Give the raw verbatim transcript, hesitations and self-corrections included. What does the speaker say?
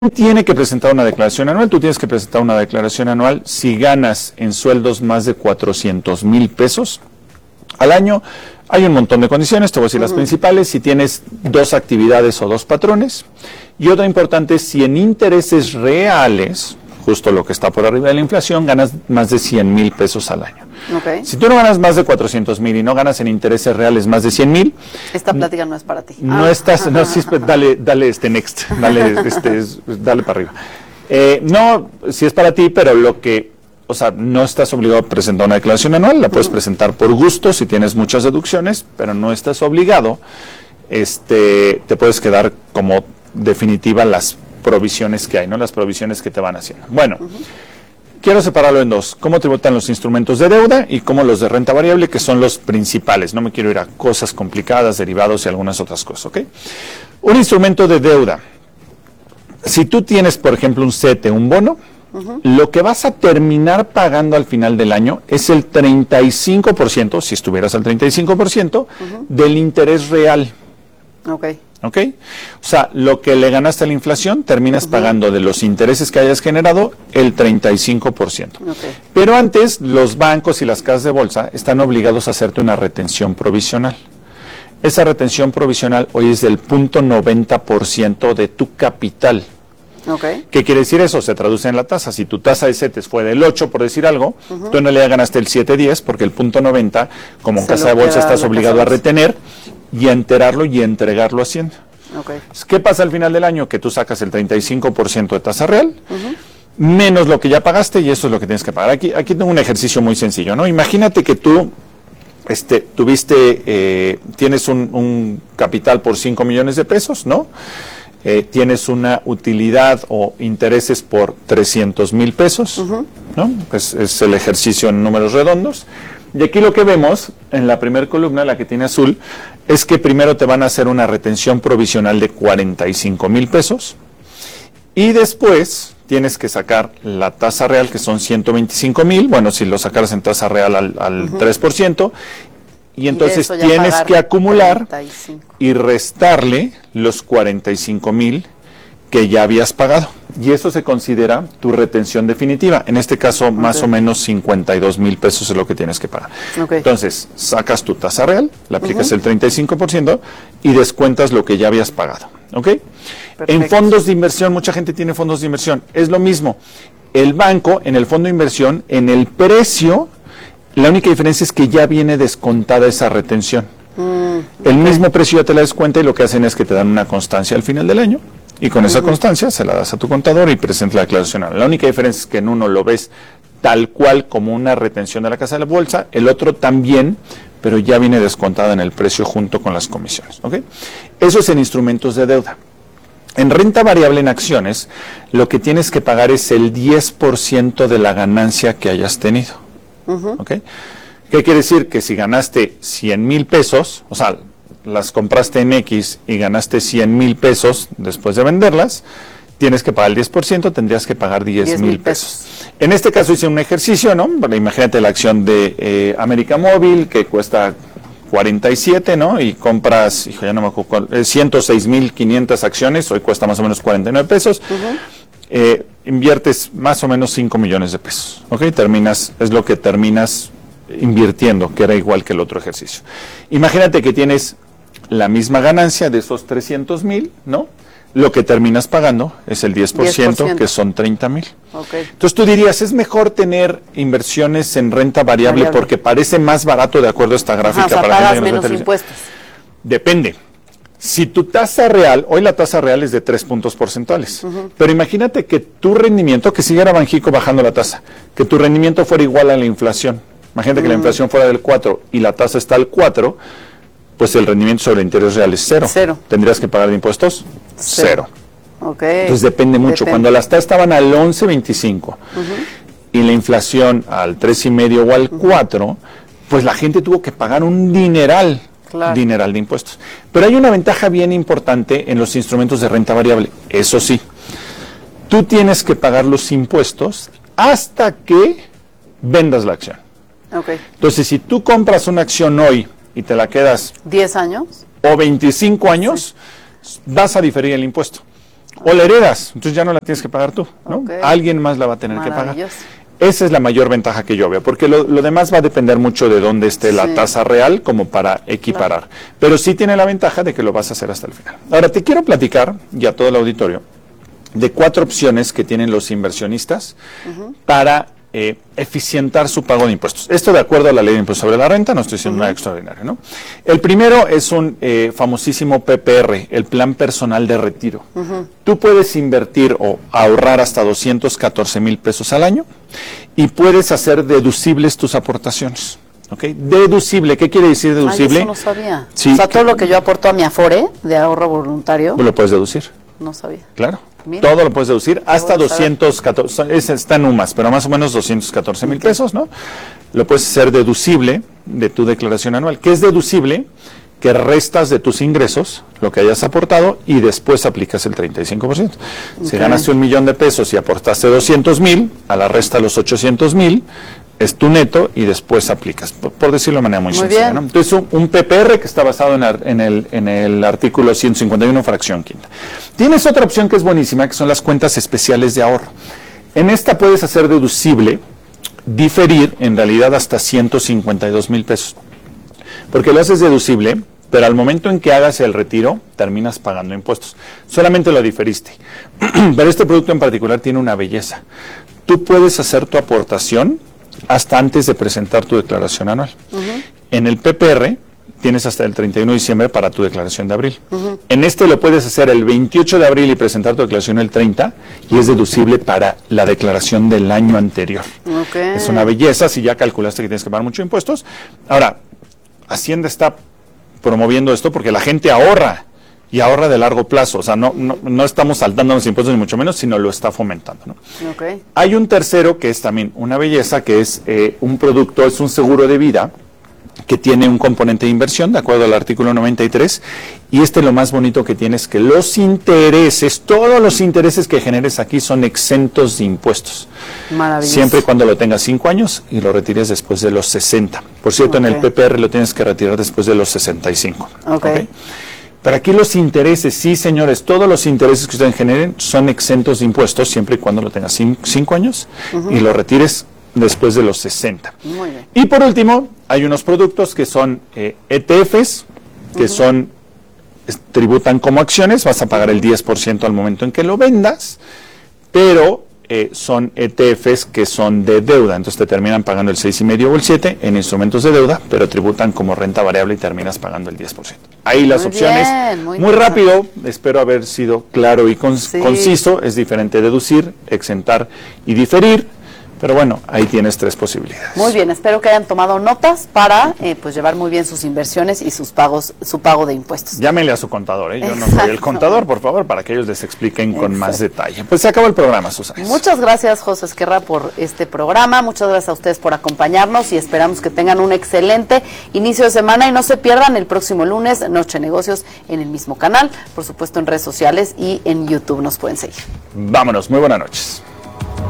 tiene que presentar una declaración anual. Tú tienes que presentar una declaración anual si ganas en sueldos más de cuatrocientos mil pesos al año. Hay un montón de condiciones, te voy a decir uh-huh. las principales. Si tienes dos actividades o dos patrones. Y otra importante es si en intereses reales, justo lo que está por arriba de la inflación, ganas más de cien mil pesos al año. Okay. Si tú no ganas más de cuatrocientos mil y no ganas en intereses reales más de cien mil, esta plática no es para ti. No ah. estás, no, sí, dale, dale este next, dale, este, dale para arriba. Eh, no, sí es para ti, pero lo que, o sea, no estás obligado a presentar una declaración anual, la puedes uh-huh. presentar por gusto si tienes muchas deducciones, pero no estás obligado. Este, te puedes quedar como definitiva las provisiones que hay, ¿no? Las provisiones que te van haciendo. Bueno. Uh-huh. Quiero separarlo en dos, cómo tributan los instrumentos de deuda y cómo los de renta variable, que son los principales. No me quiero ir a cosas complicadas, derivados y algunas otras cosas, ¿ok? Un instrumento de deuda. Si tú tienes, por ejemplo, un CETE, un bono, uh-huh. lo que vas a terminar pagando al final del año es el treinta y cinco por ciento, si estuvieras al treinta y cinco por ciento, uh-huh. del interés real. Ok. ¿Ok? O sea, lo que le ganaste a la inflación, terminas uh-huh. pagando de los intereses que hayas generado el treinta y cinco por ciento. Okay. Pero antes, los bancos y las casas de bolsa están obligados a hacerte una retención provisional. Esa retención provisional hoy es del punto noventa por ciento de tu capital. Okay. ¿Qué quiere decir eso? Se traduce en la tasa. Si tu tasa de CETES fue del ocho, por decir algo, uh-huh. tú en realidad ganaste el siete diez, porque el punto noventa, como en casa de bolsa, estás obligado a retener y a enterarlo y a entregarlo a Hacienda. Okay. ¿Qué pasa al final del año? Que tú sacas el treinta y cinco por ciento de tasa real, uh-huh. menos lo que ya pagaste, y eso es lo que tienes que pagar. Aquí, aquí tengo un ejercicio muy sencillo, ¿no? Imagínate que tú este, tuviste, eh, tienes un, un capital por cinco millones de pesos, ¿no? Eh, tienes una utilidad o intereses por trescientos mil pesos, uh-huh. ¿no? Es, es el ejercicio en números redondos. Y aquí lo que vemos, en la primera columna, la que tiene azul, es que primero te van a hacer una retención provisional de cuarenta y cinco mil pesos y después tienes que sacar la tasa real, que son ciento veinticinco mil, bueno, si lo sacaras en tasa real al, al uh-huh. tres por ciento, y entonces y tienes que acumular cuarenta y cinco y restarle los cuarenta y cinco mil que ya habías pagado. Y eso se considera tu retención definitiva. En este caso, okay. más o menos cincuenta y dos mil pesos es lo que tienes que pagar. Okay. Entonces, sacas tu tasa real, le aplicas uh-huh. el treinta y cinco por ciento y descuentas lo que ya habías pagado. ¿Ok? Perfecto. En fondos de inversión, mucha gente tiene fondos de inversión. Es lo mismo. El banco, en el fondo de inversión, en el precio, la única diferencia es que ya viene descontada esa retención. Mm, el okay. mismo precio ya te la descuenta y lo que hacen es que te dan una constancia al final del año. Y con uh-huh. esa constancia se la das a tu contador y presenta la declaración. La única diferencia es que en uno lo ves tal cual como una retención de la casa de la bolsa, el otro también, pero ya viene descontada en el precio junto con las comisiones. ¿Okay? Eso es en instrumentos de deuda. En renta variable en acciones, lo que tienes que pagar es el diez por ciento de la ganancia que hayas tenido. Uh-huh. ¿Okay? ¿Qué quiere decir? Que si ganaste cien mil pesos, o sea, las compraste en X y ganaste cien mil pesos después de venderlas, tienes que pagar el diez por ciento, tendrías que pagar diez mil pesos. En este caso hice un ejercicio, ¿no? Bueno, imagínate la acción de eh, América Móvil, que cuesta cuarenta y siete, ¿no? Y compras, hijo, ya no me acuerdo, eh, ciento seis mil quinientas acciones, hoy cuesta más o menos cuarenta y nueve pesos. Uh-huh. eh, inviertes más o menos cinco millones de pesos, ¿ok? Terminas, es lo que terminas invirtiendo, que era igual que el otro ejercicio. Imagínate que tienes la misma ganancia de esos trescientos mil, ¿no? Lo que terminas pagando es el diez por ciento, diez por ciento. Que son treinta mil. Okay. Entonces tú dirías, ¿es mejor tener inversiones en renta variable, variable. porque parece más barato de acuerdo a esta gráfica? Ajá, o sea, para pagas gente menos impuestos. Depende. Si tu tasa real, hoy la tasa real es de tres puntos porcentuales, uh-huh. pero imagínate que tu rendimiento, que siguiera Banjico bajando la tasa, que tu rendimiento fuera igual a la inflación. Imagínate uh-huh. que la inflación fuera del cuatro y la tasa está al cuatro, pues el rendimiento sobre el interés real es cero. Cero. ¿Tendrías que pagar de impuestos? Cero. Cero. Okay. Entonces depende mucho. Depende. Cuando las tasas estaban al once veinticinco uh-huh. y la inflación al tres y medio o al uh-huh. cuatro, pues la gente tuvo que pagar un dineral. Claro. Dineral de impuestos. Pero hay una ventaja bien importante en los instrumentos de renta variable. Eso sí, tú tienes que pagar los impuestos hasta que vendas la acción. Okay. Entonces, si tú compras una acción hoy y te la quedas diez años o veinticinco años, sí. vas a diferir el impuesto. O la heredas, entonces ya no la tienes que pagar tú, ¿no? Okay. Alguien más la va a tener que pagar. Maravilloso. Esa es la mayor ventaja que yo veo, porque lo, lo demás va a depender mucho de dónde esté Sí. la tasa real como para equiparar. Claro. Pero sí tiene la ventaja de que lo vas a hacer hasta el final. Ahora, te quiero platicar, y a todo el auditorio, de cuatro opciones que tienen los inversionistas uh-huh. para eh, eficientar su pago de impuestos. Esto de acuerdo a la ley de impuestos sobre la renta, no estoy diciendo uh-huh. nada extraordinario, ¿no? El primero es un eh, famosísimo P P R, el Plan Personal de Retiro. Uh-huh. Tú puedes invertir o ahorrar hasta doscientos catorce mil pesos al año y puedes hacer deducibles tus aportaciones. ¿Okay? Deducible, ¿qué quiere decir deducible? Ay, eso no sabía. Sí, o sea, todo lo que yo aporto a mi Afore de ahorro voluntario. Lo puedes deducir. No sabía. Claro. Mira. Todo lo puedes deducir hasta doscientos catorce, es, está en U M A S, pero más o menos doscientos catorce mil okay. pesos, ¿no? Lo puedes hacer deducible de tu declaración anual. ¿Qué es deducible? Que restas de tus ingresos lo que hayas aportado y después aplicas el treinta y cinco por ciento. Okay. Si ganaste un millón de pesos y aportaste doscientos mil, a la resta los ochocientos mil, es tu neto y después aplicas, por, por decirlo de manera muy, muy sencilla, ¿no? Entonces, un, un P P R que está basado en, en, el, en el artículo ciento cincuenta y uno, fracción quinta. Tienes otra opción que es buenísima, que son las cuentas especiales de ahorro. En esta puedes hacer deducible, diferir, en realidad, hasta ciento cincuenta y dos mil pesos. Porque lo haces deducible, pero al momento en que hagas el retiro, terminas pagando impuestos. Solamente lo diferiste. Pero este producto en particular tiene una belleza. Tú puedes hacer tu aportación hasta antes de presentar tu declaración anual. Uh-huh. En el P P R tienes hasta el treinta y uno de diciembre para tu declaración de abril. Uh-huh. En este lo puedes hacer el veintiocho de abril y presentar tu declaración el treinta y es deducible para la declaración del año anterior. Okay. Es una belleza si ya calculaste que tienes que pagar muchos impuestos. Ahora, Hacienda está promoviendo esto porque la gente ahorra y ahorra de largo plazo, o sea, no, no, no estamos saltando los impuestos ni mucho menos, sino lo está fomentando, ¿no? Okay. Hay un tercero que es también una belleza, que es eh, un producto, es un seguro de vida que tiene un componente de inversión, de acuerdo al artículo noventa y tres, y este lo más bonito que tiene es que los intereses, todos los intereses que generes aquí son exentos de impuestos. Maravilloso. Siempre y cuando lo tengas cinco años y lo retires después de los sesenta. Por cierto, okay. en el P P R lo tienes que retirar después de los sesenta y cinco. Ok. ¿Okay? Pero aquí los intereses, sí señores, todos los intereses que ustedes generen son exentos de impuestos siempre y cuando lo tengas cinco años uh-huh. y lo retires después de los sesenta. Muy bien. Y por último, hay unos productos que son eh, E T Fs, que uh-huh. son, es, tributan como acciones, vas a pagar el diez por ciento al momento en que lo vendas, pero eh, son E T Fs que son de deuda, entonces te terminan pagando el seis coma cinco o el siete en instrumentos de deuda, pero tributan como renta variable y terminas pagando el diez por ciento. Ahí las muy opciones, bien, muy, muy rápido, espero haber sido claro y con, sí. conciso, es diferente deducir, exentar y diferir. Pero bueno, ahí tienes tres posibilidades. Muy bien, espero que hayan tomado notas para eh, pues llevar muy bien sus inversiones y sus pagos, su pago de impuestos. Llámenle a su contador, ¿eh? Yo Exacto. no soy el contador, por favor, para que ellos les expliquen con Exacto. más detalle. Pues se acabó el programa, Susana. Muchas gracias, José Esquerra, por este programa. Muchas gracias a ustedes por acompañarnos y esperamos que tengan un excelente inicio de semana y no se pierdan el próximo lunes, Noche de Negocios, en el mismo canal, por supuesto en redes sociales y en YouTube nos pueden seguir. Vámonos, muy buenas noches.